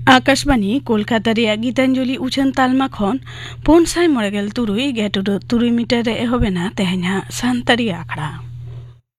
आकाशवाणी कोलकाता रे गीतांजलि उछन तालमा खन 493 गेटुरु 3 मीटर रे एहोबेना तेहना सांतारी आखड़ा।